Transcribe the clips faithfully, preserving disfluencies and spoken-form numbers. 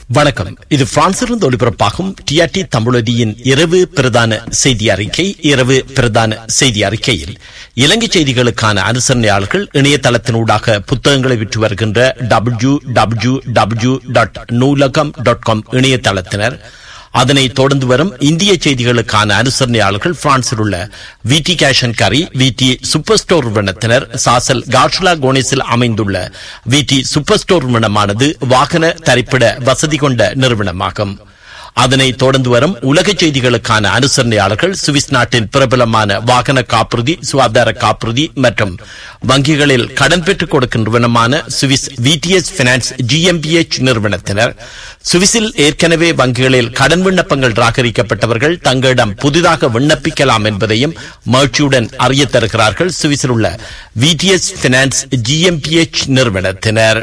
வணக்கம். இது பிரான்சிலிருந்து ஒளிபரப்பாகும் டிஆர்டி தமிழொலியின் இரவு பிரதான செய்தி அறிக்கை. இரவு பிரதான செய்தி அறிக்கையில் இலங்கை செய்திகளுக்கான அனுசரணையாளர்கள் இணையதளத்தினூடாக புத்தகங்களை விற்று வருகின்ற டபிள்யூ டபிள்யூ டபிள்யூ டாட் நூலகம் டாட் காம் இணையதளத்தினர், அதனை தொடர்ந்து வரும் இந்திய செய்திகளுக்கான அனுசரணையாளர்கள் பிரான்சில் உள்ள விடி கேஷ் அண்ட் கரி, விடி சூப்பர் ஸ்டோர் நிறுவனத்தினர், சாசல் கார்ஷலா கோனிஸில் அமைந்துள்ள விடி சூப்பர் ஸ்டோர் நிறுவனமானது வாகன தரிப்பிட வசதி கொண்ட நிறுவனமாகும். அதனை தொடர்ந்து வரும் உலக செய்திகளுக்கான அனுசரணையாளர்கள் சுவிஸ் நாட்டின் பிரபலமான வாகன காப்புறுதி, சுகாதார காப்புறுதி மற்றும் வங்கிகளில் கடன் பெற்றுக் கொடுக்கும் நிறுவனமான சுவிஸ் விடிஎஸ் பினான்ஸ் ஜிஎம்பிஎச் நிறுவனத்தினர், சுவிஸில் ஏற்கனவே வங்கிகளில் கடன் விண்ணப்பங்கள் ராகரிக்கப்பட்டவர்கள் தங்களிடம் புதிதாக விண்ணப்பிக்கலாம் என்பதையும் மகிழ்ச்சியுடன் அறிய தருகிறார்கள் சுவிஸில் உள்ள விடிஎஸ் பினான்ஸ் ஜிஎம்பிஎச் நிறுவனத்தினர்.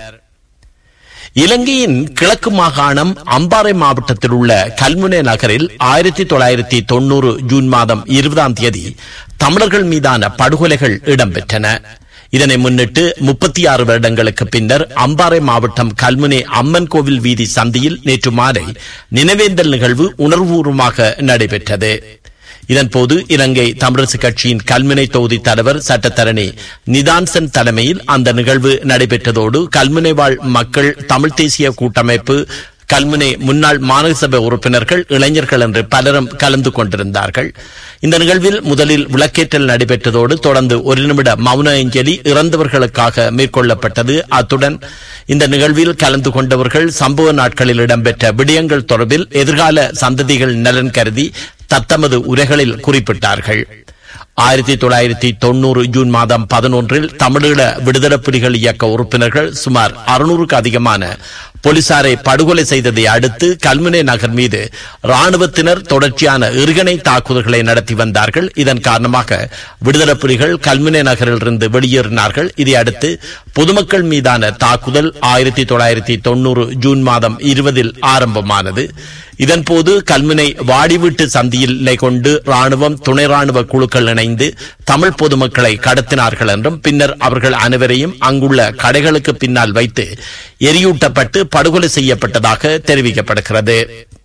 இலங்கையின் கிழக்கு மாகாணம் அம்பாறை மாவட்டத்தில் உள்ள கல்முனை நகரில் ஆயிரத்தி தொள்ளாயிரத்தி தொன்னூறு ஜூன் மாதம் இருபதாம் தேதி தமிழர்கள் மீதான படுகொலைகள் இடம்பெற்றன. இதனை முன்னிட்டு முப்பத்தி ஆறு வருடங்களுக்கு பின்னர் அம்பாறை மாவட்டம் கல்முனை அம்மன் கோவில் வீதி சந்தியில் நேற்று மாலை நினைவேந்தல் நிகழ்வு உணர்வுபூர்வமாக நடைபெற்றது. இதன்போது இலங்கை தமிழரசு கட்சியின் கல்முனை தொகுதி தலைவர் சட்டத்தரணி நிதான்சன் தலைமையில் அந்த நிகழ்வு நடைபெற்றதோடு கல்முனை வாழ் மக்கள் தமிழ் தேசிய கூட்டமைப்பு, கல்முனை முன்னாள் மாநகர சபை உறுப்பினர்கள், இளைஞர்கள் என்று பலரும் கலந்து கொண்டிருந்தார்கள். இந்த நிகழ்வில் முதலில் விளக்கேற்றல் நடைபெற்றதோடு தொடர்ந்து ஒரு நிமிட மௌன அஞ்சலி இறந்தவர்களுக்காக மேற்கொள்ளப்பட்டது. அத்துடன் இந்த நிகழ்வில் கலந்து கொண்டவர்கள் சம்பவ நாட்களில் இடம்பெற்ற விடயங்கள் தொடர்பில் எதிர்கால சந்ததிகள் நலன் கருதி தத்தமது உரைகளில் குறிப்பிட்டார்கள். ஆயிரத்தி தொள்ளாயிரத்தி தொன்னூறு ஜூன் மாதம் பதினொன்றில் தமிழீழ விடுதலை புலிகள் இயக்க உறுப்பினர்கள் சுமார் அறுநூறுக்கு அதிகமான போலீசாரை படுகொலை செய்ததை அடுத்து கல்முனை நகர் மீது ராணுவத்தினர் தொடர்ச்சியான எறிகணை தாக்குதல்களை நடத்தி வந்தார்கள். இதன் காரணமாக விடுதலை புலிகள் கல்முனை நகரில் இருந்து வெளியேறினார்கள். இதை அடுத்து பொதுமக்கள் மீதான தாக்குதல் ஆயிரத்தி தொள்ளாயிரத்தி தொன்னூறு ஜூன் மாதம் இருபதில் ஆரம்பமானது. இதன்போது கல்முனை வாடிவீட்டு சந்தியில் நிலை கொண்டு ராணுவம், துணை ராணுவ குழுக்கள் இணைந்து தமிழ் பொதுமக்களை கடத்தினார்கள் என்றும் பின்னர் அவர்கள் அனைவரையும் அங்குள்ள கடைகளுக்கு பின்னால் வைத்து எரியூட்டப்பட்டு படுகொலை செய்யப்பட்டதாக தெரிவிக்கப்படுகிறது.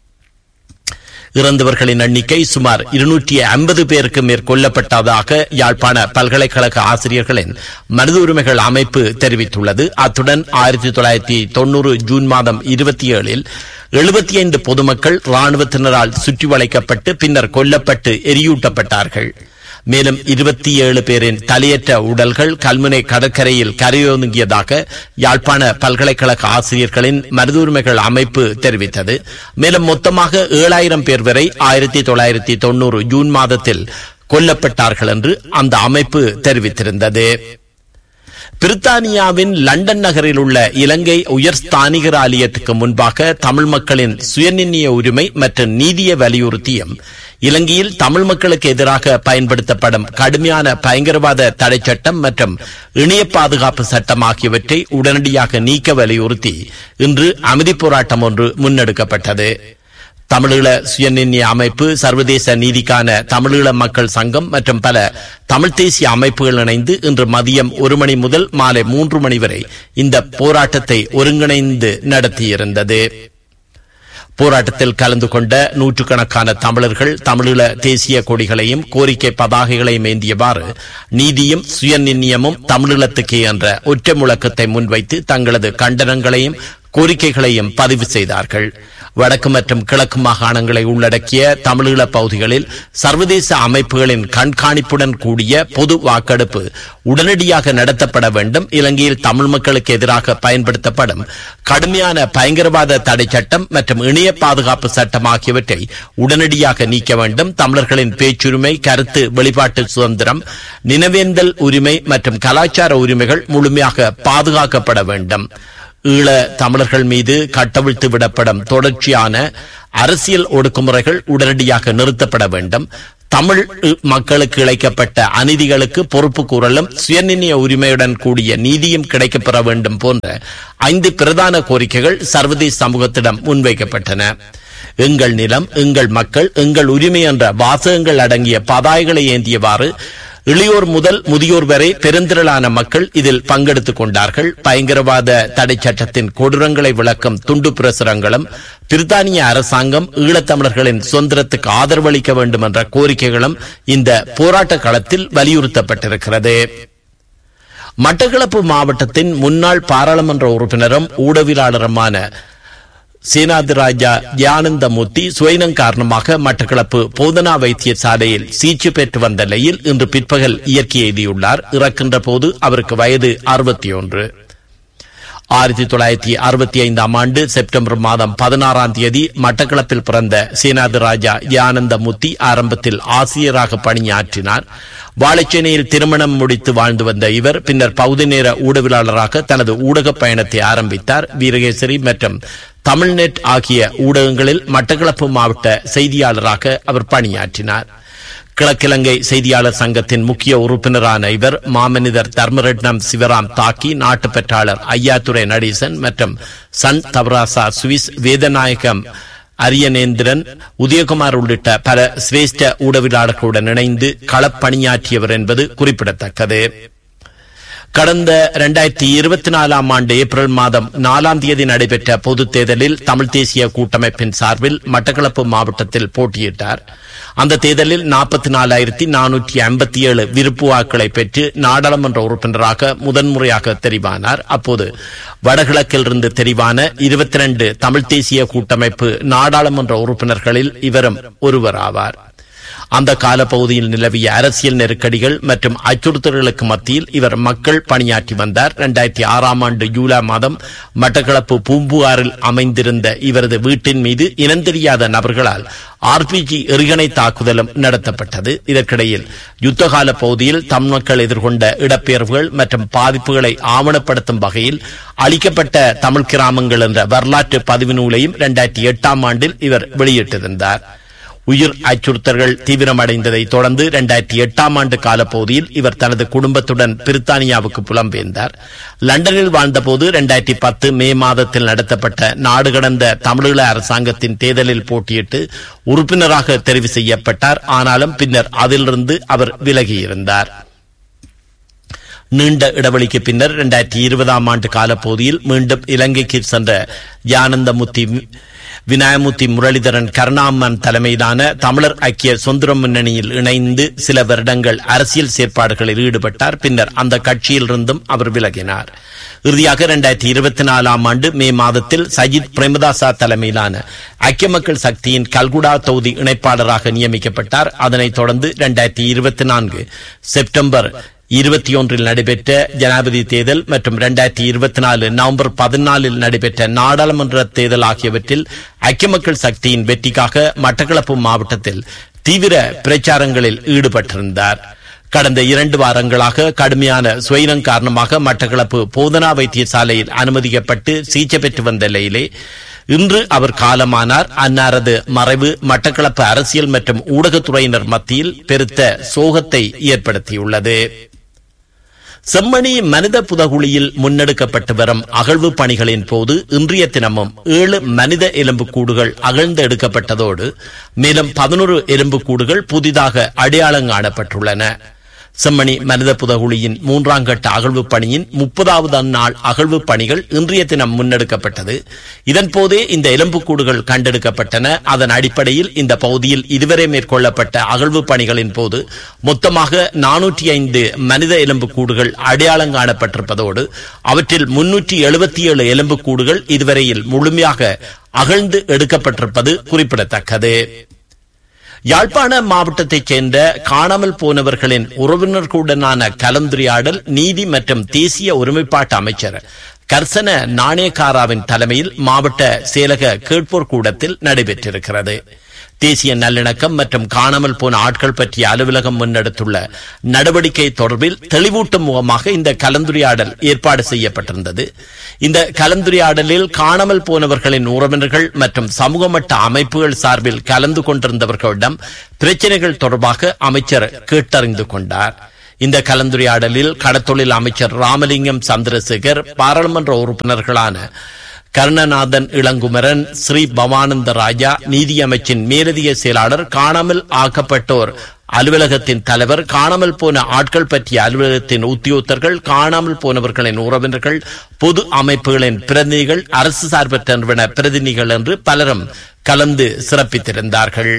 இறந்தவர்களின் எண்ணிக்கை சுமார் இருநூற்றி ஐம்பது பேருக்கு மேற்கொள்ளப்பட்டதாக யாழ்ப்பாண பல்கலைக்கழக ஆசிரியர்களின் மனித உரிமைகள் அமைப்பு தெரிவித்துள்ளது. அத்துடன் ஆயிரத்தி தொள்ளாயிரத்தி தொன்னூறு ஜூன் மாதம் இருபத்தி ஏழில் எழுபத்தி ஐந்து பொதுமக்கள் ராணுவத்தினரால் சுற்றி வளைக்கப்பட்டு பின்னர் கொல்லப்பட்டு எரியூட்டப்பட்டார்கள். மேலும் இருபத்தி ஏழு பேரின் தலையற்ற உடல்கள் கல்முனை கடற்கரையில் கரையொதுங்கியதாக யாழ்ப்பாண பல்கலைக்கழக ஆசிரியர்களின் மனித உரிமைகள் அமைப்பு தெரிவித்தது. மேலும் மொத்தமாக ஏழாயிரம் பேர் வரை ஆயிரத்தி தொள்ளாயிரத்தி தொன்னூறு ஜூன் மாதத்தில் கொல்லப்பட்டார்கள் என்று அந்த அமைப்பு தெரிவித்திருந்தது. பிரித்தானியாவின் லண்டன் நகரில் உள்ள இலங்கை உயர் ஸ்தானிகர் ஆலயத்துக்கு முன்பாக தமிழ் மக்களின் சுயநிர்ணய உரிமை மற்றும் நீதியை வலியுறுத்தியும் இலங்கையில் தமிழ் மக்களுக்கு எதிராக பயன்படுத்தப்படும் கடுமையான பயங்கரவாத தடை சட்டம் மற்றும் இணைய பாதுகாப்பு சட்டம் ஆகியவற்றை உடனடியாக நீக்க வலியுறுத்தி இன்று அமைதி போராட்டம் ஒன்று முன்னெடுக்கப்பட்டது. தமிழீழ சுயநிர்ணய அமைப்பு, சர்வதேச நீதிக்கான தமிழீழ மக்கள் சங்கம் மற்றும் பல தமிழ் தேசிய அமைப்புகள் இணைந்து இன்று மதியம் ஒரு மணி முதல் மாலை மூன்று மணி வரை இந்த போராட்டத்தை ஒருங்கிணைந்து நடத்தியிருந்தது. போராட்டத்தில் கலந்து கொண்ட நூற்றுக்கணக்கான தமிழர்கள் தமிழீழ தேசிய கொடிகளையும் கோரிக்கை பதாகைகளையும் ஏந்தியவாறு நீதியும் சுயநிர்ணயமும் தமிழீழத்துக்கே என்ற ஒற்றை முழக்கத்தை முன்வைத்து தங்களது கண்டனங்களையும் கோரிக்கைகளையும் பதிவு செய்தார்கள். வடக்கு மற்றும் கிழக்கு மாகாணங்களை உள்ளடக்கிய தமிழீழ பகுதிகளில் சர்வதேச அமைப்புகளின் கண்காணிப்புடன் கூடிய பொது வாக்கெடுப்பு உடனடியாக நடத்தப்பட வேண்டும். இலங்கையில் தமிழ் மக்களுக்கு எதிராக பயன்படுத்தப்படும் கடுமையான பயங்கரவாத தடை சட்டம் மற்றும் இணைய பாதுகாப்பு சட்டம் ஆகியவற்றை உடனடியாக நீக்க வேண்டும். தமிழர்களின் பேச்சுரிமை, கருத்து வெளிப்பாட்டு சுதந்திரம், நினைவேந்தல் உரிமை மற்றும் கலாச்சார உரிமைகள் முழுமையாக பாதுகாக்கப்பட வேண்டும். ஈழ தமிழர்கள் மீது கட்டவிழ்த்து விடப்படும் தொடர்ச்சியான அரசியல் ஒடுக்குமுறைகள் உடனடியாக நிறுத்தப்பட வேண்டும். தமிழ் மக்களுக்கு இழைக்கப்பட்ட அநீதிகளுக்கு பொறுப்பு கூறலும் சுயநிர்ணய உரிமையுடன் கூடிய நீதியும் கிடைக்கப்பெற வேண்டும் போன்ற ஐந்து பிரதான கோரிக்கைகள் சர்வதேச சமூகத்திடம் முன்வைக்கப்பட்டன. எங்கள் நிலம், எங்கள் மக்கள், எங்கள் உரிமை என்ற வாசகங்கள் அடங்கிய பதாகைகளை ஏந்தியவாறு இளையோர் முதல் முதியோர் வரை பெருந்திரளான மக்கள் இதில் பங்கெடுத்துக் கொண்டார்கள். பயங்கரவாத தடை சட்டத்தின் கொடூரங்களை விளக்கும் துண்டு பிரசுரங்களும் பிரித்தானிய அரசாங்கம் ஈழத்தமிழர்களின் சுதந்திரத்துக்கு ஆதரவளிக்க வேண்டும் என்ற கோரிக்கைகளும் இந்த போராட்ட களத்தில் வலியுறுத்தப்பட்டிருக்கிறது. மட்டக்களப்பு மாவட்டத்தின் முன்னாள் பாராளுமன்ற உறுப்பினரும் ஊடகவியலாளருமான சேனாதிராஜா தியானந்தமூர்த்தி சுயனம் காரணமாக மட்டக்களப்பு போதனா வைத்தியசாலையில் சிகிச்சை பெற்று வந்த நிலையில் இன்று பிற்பகல் இயற்கை எய்தியுள்ளார். இறக்கின்ற போது அவருக்கு வயது அறுபத்தி ஒன்று. ஆயிரத்தி தொள்ளாயிரத்தி அறுபத்தி ஐந்தாம் ஆண்டு செப்டம்பர் மாதம் பதினாறாம் தேதி மட்டக்களப்பில் பிறந்த சேனாதிராஜா தியானந்தமூர்த்தி ஆரம்பத்தில் ஆசிரியராக பணியாற்றினார். வாழைச்சேனையில் திருமணம் முடித்து வாழ்ந்து வந்த இவர் பின்னர் பகுதி நேர ஊடகவியலாளராக தனது ஊடக பயணத்தை ஆரம்பித்தார். வீரகேசரி மற்றும் தமிழ்நெட் ஆகிய ஊடகங்களில் மட்டக்களப்பு மாவட்ட செய்தியாளராக அவர் பணியாற்றினார். கிழக்கிழங்கை செய்தியாளர் சங்கத்தின் முக்கிய உறுப்பினரான இவர் மாமனிதர் தர்மரட்னம் சிவராம் தாக்கி, நாட்டுப்பற்றாளர் ஐயாத்துரை நடேசன் மற்றும் சன் தவராசா சுவிஸ் வேதநாயகம் அரியநேந்திரன் உதயகுமார் உள்ளிட்ட பல சிரேஷ்ட ஊடகவியலாளர்களுடன் இணைந்து களப்பணியாற்றியவர் என்பது குறிப்பிடத்தக்கது. கடந்த இரண்டாயிரத்தி இருபத்தி நாலாம் ஆண்டு ஏப்ரல் மாதம் நாலாம் தேதி நடைபெற்ற பொதுத் தேர்தலில் தமிழ் தேசிய கூட்டமைப்பின் சார்பில் மட்டக்களப்பு மாவட்டத்தில் போட்டியிட்டார். அந்த தேர்தலில் நாற்பத்தி நாலாயிரத்தி நானூற்றி ஐம்பத்தி ஏழு விருப்பு வாக்குகளை பெற்று நாடாளுமன்ற உறுப்பினராக முதன்முறையாக தெரிவானார். அப்போது வடகிழக்கில் இருந்து தெரிவான இருபத்தி இரண்டு தமிழ் தேசிய கூட்டமைப்பு நாடாளுமன்ற உறுப்பினர்களில் இவரும் ஒருவராவார். அந்த காலப்பகுதியில் நிலவிய அரசியல் நெருக்கடிகள் மற்றும் அச்சுறுத்தல்களுக்கு மத்தியில் இவர் மக்கள் பணியாற்றி வந்தார். இரண்டாயிரத்தி ஆறாம் ஆண்டு ஜூலை மாதம் மட்டக்களப்பு பூம்புகாரில் அமைந்திருந்த இவரது வீட்டின் மீது இனந்தெரியாத நபர்களால் ஆர்பிஜி எறிகணை தாக்குதலும் நடத்தப்பட்டது. இதற்கிடையில் யுத்தகால பகுதியில் தமிழ் மக்கள் எதிர்கொண்ட இடப்பெயர்வுகள் மற்றும் பாதிப்புகளை ஆவணப்படுத்தும் வகையில் அளிக்கப்பட்ட தமிழ் கிராமங்கள் என்ற வரலாற்று பதிவு நூலையும் இரண்டாயிரத்தி எட்டாம் ஆண்டில் இவர் வெளியிட்டிருந்தார். உயிர் அச்சுறுத்தல்கள் தீவிரமடைந்ததை தொடர்ந்து இரண்டாயிரத்தி எட்டாம் ஆண்டு காலப்பகுதியில் இவர் தனது குடும்பத்துடன் பிரித்தானியாவுக்கு புலம்பெயர்ந்தார். லண்டனில் வாழ்ந்தபோது இரண்டாயிரத்தி பத்து மே மாதத்தில் நடத்தப்பட்ட நாடு கடந்த தமிழீழ அரசாங்கத்தின் தேர்தலில் போட்டியிட்டு உறுப்பினராக தெரிவு செய்யப்பட்டார். ஆனாலும் பின்னர் அதிலிருந்து அவர் விலகியிருந்தார். நீண்ட இடைவெளிக்கு பின்னர் இரண்டாயிரத்தி இருபதாம் ஆண்டு காலப்பகுதியில் மீண்டும் இலங்கைக்கு சென்ற தியானந்தமூர்த்தி விநாயகமூர்த்தி முரளிதரன் கருணாமன் தலைமையிலான தமிழர் ஐக்கிய சுதந்திர முன்னணியில் இணைந்து சில வருடங்கள் அரசியல் செயற்பாடுகளில் ஈடுபட்டார். பின்னர் அந்த கட்சியில் இருந்தும் அவர் விலகினார். இறுதியாக இரண்டாயிரத்தி இருபத்தி நாலாம் ஆண்டு மே மாதத்தில் சஜித் பிரேமதாசா தலைமையிலான ஐக்கிய மக்கள் சக்தியின் கல்குடா தொகுதி இணைப்பாளராக நியமிக்கப்பட்டார். அதனைத் தொடர்ந்து இரண்டாயிரத்தி இருபத்தி நான்கு செப்டம்பர் இருபத்தி ஒன்றில் நடைபெற்ற ஜனாதிபதி தேர்தல் மற்றும் இரண்டாயிரத்தி இருபத்தி நாலு நவம்பர் பதினாலில் நடைபெற்ற நாடாளுமன்ற தேர்தல் ஆகியவற்றில் ஐக்கிய மக்கள் சக்தியின் வெற்றிக்காக மட்டக்களப்பு மாவட்டத்தில் தீவிர பிரச்சாரங்களில் ஈடுபட்டிருந்தார். கடந்த இரண்டு வாரங்களாக கடுமையான சுயனம் காரணமாக மட்டக்களப்பு போதனா வைத்தியசாலையில் அனுமதிக்கப்பட்டு சிகிச்சை பெற்று வந்த நிலையிலே இன்று அவர் காலமானார். அன்னாரது மறைவு மட்டக்களப்பு அரசியல் மற்றும் ஊடகத்துறையினர் மத்தியில் பெருத்த சோகத்தை ஏற்படுத்தியுள்ளது. செம்மணி மனித புதகுழியில் முன்னெடுக்கப்பட்டு வரும் அகழ்வு பணிகளின் போது இன்றைய தினமும் ஏழு மனித எலும்புக்கூடுகள் அகழ்ந்து எடுக்கப்பட்டதோடு மேலும் பதினொரு எலும்புக்கூடுகள் புதிதாக அடையாளம் காணப்பட்டுள்ளன. செம்மணி மனித புதகுழியின் மூன்றாம் கட்ட அகழ்வு பணியின் முப்பதாவது நாள் அகழ்வு பணிகள் இன்றைய தினம் முன்னெடுக்கப்பட்டது. இதன் போதே இந்த எலும்புக்கூடுகள் கண்டெடுக்கப்பட்டன. அதன் அடிப்படையில் இந்த பகுதியில் இதுவரை மேற்கொள்ளப்பட்ட அகழ்வு பணிகளின் போது மொத்தமாக நானூற்றி ஐந்து மனித எலும்புக்கூடுகள் அடையாளம் காணப்பட்டிருப்பதோடு அவற்றில் முன்னூற்றி எழுபத்தி ஏழு எலும்புக்கூடுகள் இதுவரையில் முழுமையாக அகழ்ந்து எடுக்கப்பட்டிருப்பது குறிப்பிடத்தக்கது. யாழ்ப்பாண மாவட்டத்தைச் சேர்ந்த காணாமல் போனவர்களின் உறவினர்களுடனான கலந்துரையாடல் நீதி மற்றும் தேசிய ஒருமைப்பாட்டு அமைச்சர் கர்சன நாணயக்காராவின் தலைமையில் மாவட்ட செயலக கேட்போர் கூடத்தில் நடைபெற்றிருக்கிறது. தேசிய நல்லிணக்கம் மற்றும் காணாமல் போன ஆட்கள் பற்றிய அலுவலகம் முன்னெடுத்துள்ள நடவடிக்கை தொடர்பில் தெளிவூட்டும் முகமாக இந்த கலந்துரையாடல் ஏற்பாடு செய்யப்பட்டிருந்தது. இந்த கலந்துரையாடலில் காணாமல் போனவர்களின் உறவினர்கள் மற்றும் சமூக மட்ட அமைப்புகள் சார்பில் கலந்து கொண்டிருந்தவர்களிடம் பிரச்சனைகள் தொடர்பாக அமைச்சர் கேட்டறிந்து கொண்டார். இந்த கலந்துரையாடலில் கடத்தொழில் அமைச்சர் ராமலிங்கம் சந்திரசேகர், பாராளுமன்ற உறுப்பினர்களான கருணநாதன் இளங்குமரன், ஸ்ரீ பவானந்த ராஜா, நீதியமைச்சின் மேலதிக செயலாளர், காணாமல் ஆக்கப்பட்டோர் அலுவலகத்தின் தலைவர், காணாமல் போன ஆட்கள் பற்றிய அலுவலகத்தின் உத்தியோகத்தர்கள், காணாமல் போனவர்களின் உறவினர்கள், பொது அமைப்புகளின் பிரதிநிதிகள், அரசு சார்பற்ற நிறுவன பிரதிநிதிகள் என்று பலரும் கலந்து சிறப்பித்திருந்தார்கள்.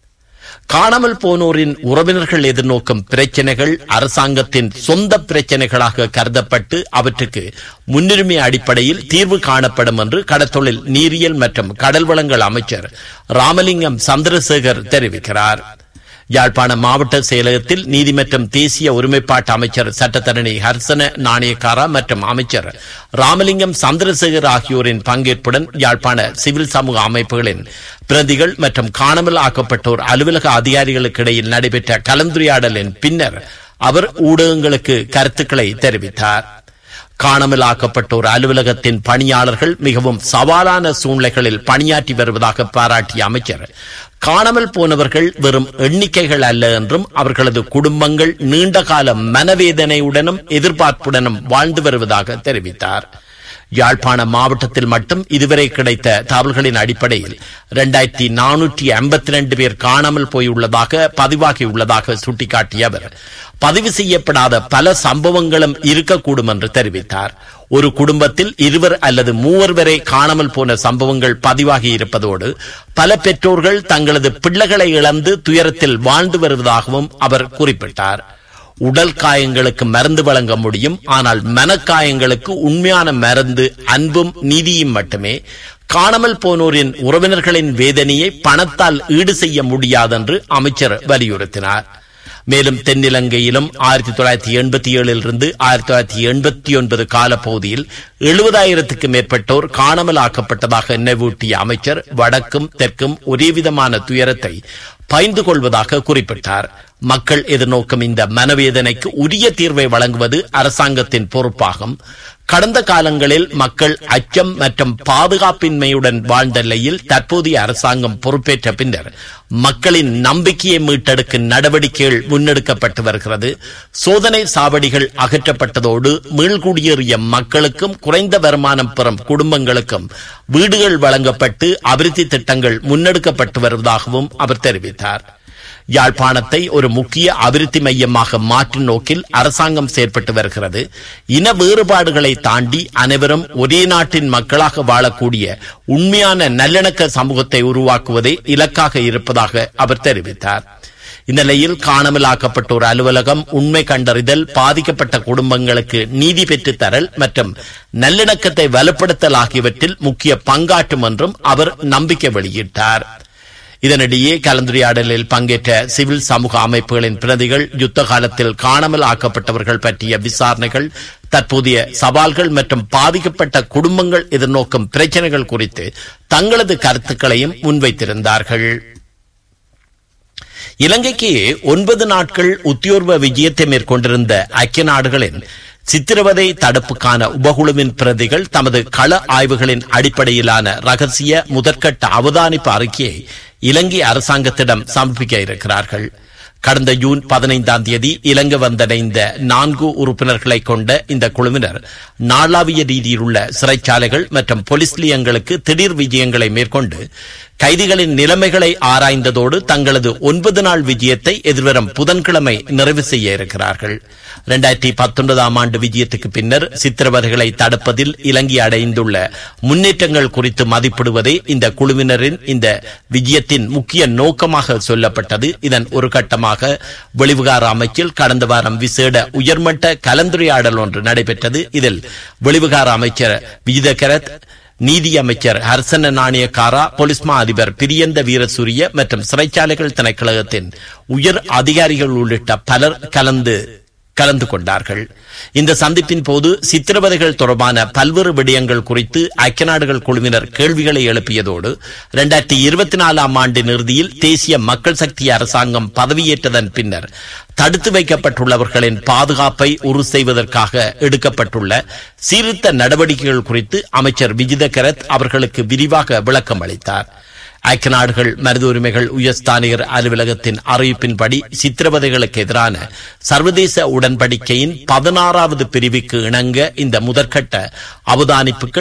காணாமல் போனோரின் உறவினர்கள் எதிர்நோக்கும் பிரச்சனைகள் அரசாங்கத்தின் சொந்த பிரச்சனைகளாக கருதப்பட்டு அவற்றுக்கு முன்னுரிமை அடிப்படையில் தீர்வு காணப்படும் என்று கடற்தொழில், நீரியல் மற்றும் கடல் வளங்கள் அமைச்சர் ராமலிங்கம் சந்திரசேகர் தெரிவிக்கிறார். யாழ்ப்பாண மாவட்ட செயலகத்தில் நீதி மற்றும் தேசிய ஒருமைப்பாட்டு அமைச்சர் சட்டத்தரணி ஹர்சன நாணயக்காரா மற்றும் அமைச்சர் ராமலிங்கம் சந்திரசேகர் ஆகியோரின் பங்கேற்புடன் யாழ்ப்பாண சிவில் சமூக அமைப்புகளின் பிரதிகள் மற்றும் காணாமல் ஆக்கப்பட்டோர் அலுவலக அதிகாரிகளுக்கு இடையில் நடைபெற்ற கலந்துரையாடலின் பின்னர் அவர் ஊடகங்களுக்கு கருத்துக்களை தெரிவித்தார். காணாமல் ஆக்கப்பட்டோர் அலுவலகத்தின் பணியாளர்கள் மிகவும் சவாலான சூழ்நிலைகளில் பணியாற்றி வருவதாக பாராட்டிய அமைச்சர், காணாமல் போனவர்கள் வெறும் எண்ணிக்கைகள் அல்ல என்றும் அவர்களது குடும்பங்கள் நீண்டகால மனவேதனையுடனும் எதிர்பார்ப்புடனும் வாழ்ந்து வருவதாக தெரிவித்தார். யாழ்ப்பாண மாவட்டத்தில் மட்டும் இதுவரை கிடைத்த தகவல்களின் அடிப்படையில் இரண்டாயிரத்தி நானூற்றி ஐம்பத்தி இரண்டு பேர் காணாமல் போயுள்ளதாக பதிவாகியுள்ளதாக சுட்டிக்காட்டிய அவர், பதிவு செய்யப்படாத பல சம்பவங்களும் இருக்கக்கூடும் என்று தெரிவித்தார். ஒரு குடும்பத்தில் இருவர் அல்லது மூவர் வரை காணாமல் போன சம்பவங்கள் பதிவாகி இருப்பதோடு பல பெற்றோர்கள் தங்களது பிள்ளைகளை இழந்து துயரத்தில் வாழ்ந்து வருவதாகவும் அவர் குறிப்பிட்டார். உடல் காயங்களுக்கு மருந்து வழங்க முடியும், ஆனால் மனக்காயங்களுக்கு உண்மையான மருந்து அன்பும் நீதியும் மட்டுமே. காணாமல் போனோரின் உறவினர்களின் வேதனையை பணத்தால் ஈடு செய்ய முடியாதென்று அமைச்சர் வலியுறுத்தினார். மேலும் தென்னிலங்கையிலும் ஆயிரத்தி தொள்ளாயிரத்தி எண்பத்தி ஏழில் இருந்து ஆயிரத்தி தொள்ளாயிரத்தி எண்பத்தி ஒன்பது காலப்பகுதியில் எழுபதாயிரத்துக்கு மேற்பட்டோர் காணாமல் ஆக்கப்பட்டதாக நினைவூட்டிய அமைச்சர் வடக்கும் தெற்கும் ஒரே விதமான துயரத்தை பகிர்ந்து கொள்வதாக குறிப்பிட்டார். மக்கள் எதிர்நோக்கும் இந்த மனவேதனைக்கு உரிய தீர்வை வழங்குவது அரசாங்கத்தின் பொறுப்பாகும். கடந்த காலங்களில் மக்கள் அச்சம் மற்றும் பாதுகாப்பின்மையுடன் வாழ்ந்த நிலையில் தற்போதைய அரசாங்கம் பொறுப்பேற்ற பின்னர் மக்களின் நம்பிக்கையை மீட்டெடுக்கும் நடவடிக்கைகள் முன்னெடுக்கப்பட்டு வருகிறது. சோதனை சாவடிகள் அகற்றப்பட்டதோடு மீள்குடியேறிய மக்களுக்கும் குறைந்த வருமானம் பெறும் குடும்பங்களுக்கும் வீடுகள் வழங்கப்பட்டு அபிவிருத்தி திட்டங்கள் முன்னெடுக்கப்பட்டு வருவதாகவும் அவர் தெரிவித்தார். யாழ்ப்பாணத்தை ஒரு முக்கிய அபிவிருத்தி மையமாக மாற்றும் நோக்கில் அரசாங்கம் செயற்பட்டு வருகிறது. இன வேறுபாடுகளை தாண்டி அனைவரும் ஒரே நாட்டின் மக்களாக வாழக்கூடிய உண்மையான நல்லிணக்க சமூகத்தை உருவாக்குவதே இலக்காக இருப்பதாக அவர் தெரிவித்தார். இந்நிலையில் காணாமல் ஆக்கப்பட்டோர் அலுவலகம், உண்மை கண்டறிதல், பாதிக்கப்பட்ட குடும்பங்களுக்கு நீதி பெற்றுத் தரல் மற்றும் நல்லிணக்கத்தை வலுப்படுத்தல் ஆகியவற்றில் முக்கிய பங்காற்றும் என்றும் அவர் நம்பிக்கை வெளியிட்டார். இதனிடையே கலந்துரையாடலில் பங்கேற்ற சிவில் சமூக அமைப்புகளின் பிரதிகள் யுத்த காலத்தில் காணாமல் ஆக்கப்பட்டவர்கள் பற்றிய விசாரணைகள், தற்போதைய சவால்கள் மற்றும் பாதிக்கப்பட்ட குடும்பங்கள் எதிர்நோக்கும் பிரச்சனைகள் குறித்து தங்களது கருத்துக்களையும் முன்வைத்திருந்தார்கள். இலங்கைக்கு ஒன்பது நாட்கள் உத்தியோர்வ விஜயத்தை மேற்கொண்டிருந்த ஐக்கிய நாடுகளின் சித்திரவதை தடுப்புக்கான உபகுழுவின் பிரதிகள் தமது கள ஆய்வுகளின் அடிப்படையிலான ரகசிய முதற்கட்ட அவதானிப்பு அறிக்கையை இலங்கை அரசாங்கத்திடம் சமர்ப்பிக்க இருக்கிறார்கள். கடந்த ஜூன் பதினைந்தாம் தேதி இலங்கை வந்தடைந்த நான்கு உறுப்பினர்களை கொண்ட இந்த குழுவினர் நாளாவிய ரீதியில் உள்ள சிறைச்சாலைகள் மற்றும் போலீஸ் நிலையங்களுக்கு திடீர் விஜயங்களை மேற்கொண்டு கைதிகளின் நிலைமைகளை ஆராய்ந்ததோடு தங்களது ஒன்பது நாள் விஜயத்தை எதிர்வரும் புதன்கிழமை நிறைவு செய்ய இருக்கிறார்கள். இரண்டாயிரத்தி பத்தொன்பதாம் ஆண்டு விஜயத்துக்கு பின்னர் சித்திரவதைகளை தடுப்பதில் இலங்கை அடைந்துள்ள முன்னேற்றங்கள் குறித்து மதிப்பிடுவதே இந்த குழுவினரின் இந்த விஜயத்தின் முக்கிய நோக்கமாக சொல்லப்பட்டது. இதன் ஒரு கட்டமாக வெளிவிகார அமைச்சில் கடந்த வாரம் விசேட உயர்மட்ட கலந்துரையாடல் ஒன்று நடைபெற்றது. இதில் வெளிவிகார அமைச்சர் விஜித கரத், நீதி அமைச்சர் ஹர்சன நாணயக்காரா, போலீஸ் மா அதிபர் பிரியந்த வீரசூரிய மற்றும் சிறைச்சாலைகள் திணைக்களகத்தின் உயர் அதிகாரிகள் உள்ளிட்ட பலர் கலந்து கலந்து கொண்டார்கள். இந்த சந்திப்பின் போது சித்திரவதைகள் தொடர்பான பல்வேறு விடயங்கள் குறித்து ஐக்கிய நாடுகள் குழுவினர் கேள்விகளை எழுப்பியதோடு இரண்டாயிரத்தி இருபத்தி நாலாம் ஆண்டின் இறுதியில் தேசிய மக்கள் சக்தி அரசாங்கம் பதவியேற்றதன் பின்னர் தடுத்து வைக்கப்பட்டுள்ளவர்களின் பாதுகாப்பை உறுதி செய்வதற்காக எடுக்கப்பட்டுள்ள சீர்திருத்த நடவடிக்கைகள் குறித்து அமைச்சர் விஜித கரத் அவர்களுக்கு விரிவாக விளக்கம் அளித்தார். ஐக்கிய நாடுகள் மனித உரிமைகள் உயர்ஸ்தானிகர் அலுவலகத்தின் அறிவிப்பின்படி சித்திரவதைகளுக்கு எதிரான சர்வதேச உடன்படிக்கையின் பதினாறாவது பிரிவுக்கு இணங்க இந்த முதற்கட்ட அவதானிப்புகள்